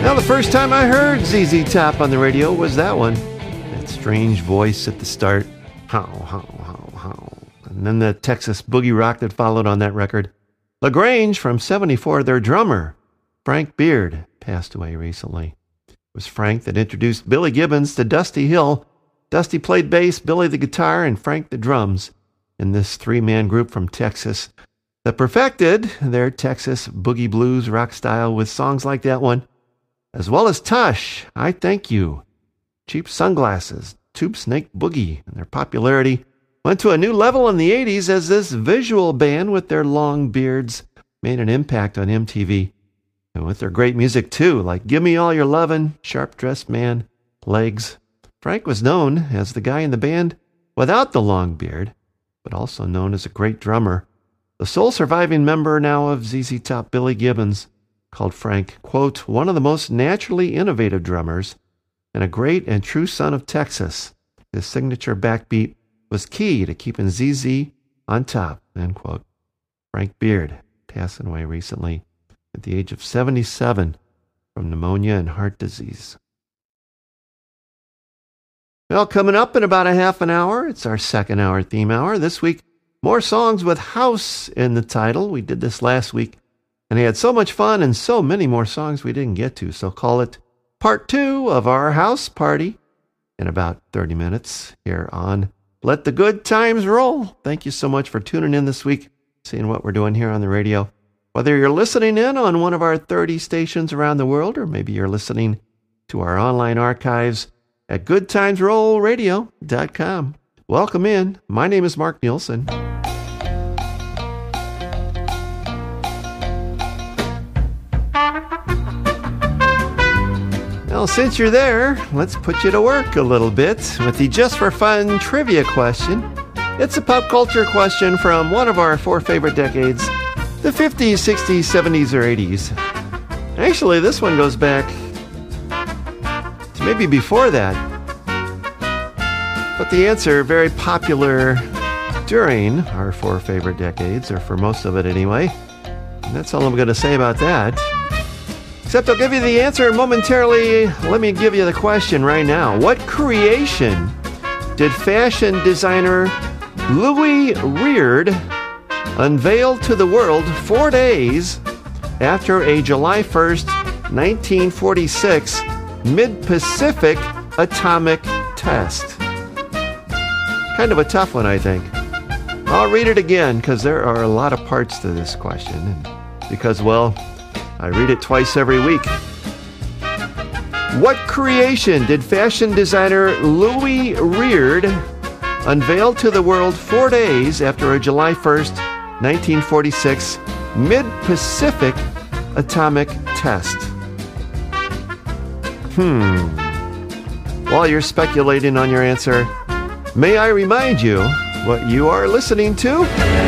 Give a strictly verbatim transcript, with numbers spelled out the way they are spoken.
Now, the first time I heard Z Z Top on the radio was that one. That strange voice at the start. How, how, how, how. And then the Texas boogie rock that followed on that record. LaGrange from seventy-four, their drummer, Frank Beard, passed away recently. It was Frank that introduced Billy Gibbons to Dusty Hill. Dusty played bass, Billy the guitar, and Frank the drums in this three-man group from Texas that perfected their Texas boogie blues rock style with songs like that one, as well as Tush, I Thank You, Cheap Sunglasses, Tube Snake Boogie, and their popularity went to a new level in the eighties as this visual band with their long beards made an impact on M T V. And with their great music too, like Give Me All Your Lovin', Sharp Dressed Man, Legs. Frank was known as the guy in the band without the long beard, but also known as a great drummer. The sole surviving member now of Z Z Top, Billy Gibbons, called Frank, quote, one of the most naturally innovative drummers and a great and true son of Texas. His signature backbeat was key to keeping Z Z on top, end quote. Frank Beard, passing away recently at the age of seventy-seven from pneumonia and heart disease. Well, coming up in about a half an hour, it's our second hour theme hour. This week, more songs with house in the title. We did this last week, and we had so much fun and so many more songs we didn't get to. So call it part two of our house party in about thirty minutes here on Let the Good Times Roll. Thank you so much for tuning in this week, seeing what we're doing here on the radio. Whether you're listening in on one of our thirty stations around the world, or maybe you're listening to our online archives at good times roll radio dot com. Welcome in. My name is Mark Nielsen. Well, since you're there, let's put you to work a little bit with the Just for Fun trivia question. It's a pop culture question from one of our four favorite decades, the fifties, sixties, seventies, or eighties. Actually, this one goes back to maybe before that. But the answer, very popular during our four favorite decades, or for most of it anyway. And that's all I'm going to say about that. Except I'll give you the answer momentarily. Let me give you the question right now. What creation did fashion designer Louis Reard unveil to the world four days after a July first, nineteen forty-six mid-Pacific atomic test? Kind of a tough one, I think. I'll read it again because there are a lot of parts to this question. And because, well, I read it twice every week. What creation did fashion designer Louis Reard unveil to the world four days after a July first, nineteen forty-six mid-Pacific atomic test? Hmm. While you're speculating on your answer, may I remind you what you are listening to?